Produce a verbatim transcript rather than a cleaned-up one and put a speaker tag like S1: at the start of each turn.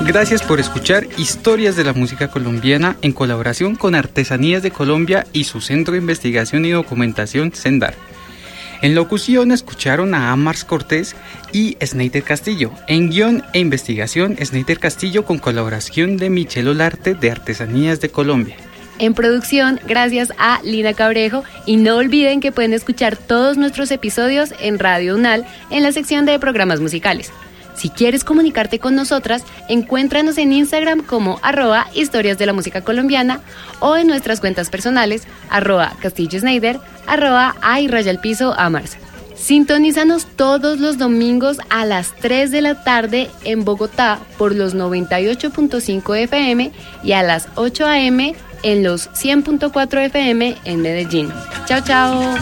S1: Gracias por escuchar Historias de la Música Colombiana en colaboración con Artesanías de Colombia y su Centro de Investigación y Documentación, CENDAR. En locución escucharon a Amars Cortés y Sneider Castillo. En guión e investigación, Sneider Castillo con colaboración de Michelle Olarte de Artesanías de Colombia.
S2: En producción, gracias a Lina Cabrejo, y no olviden que pueden escuchar todos nuestros episodios en Radio UNAL en la sección de programas musicales. Si quieres comunicarte con nosotras, encuéntranos en Instagram como arroba historias de la música colombiana o en nuestras cuentas personales arroba Castillo Sneider, arroba ay raya al piso Amars. Sintonízanos todos los domingos a las tres de la tarde en Bogotá por los noventa y ocho punto cinco F M y a las ocho a eme en los cien punto cuatro F M en Medellín. Chao, chao.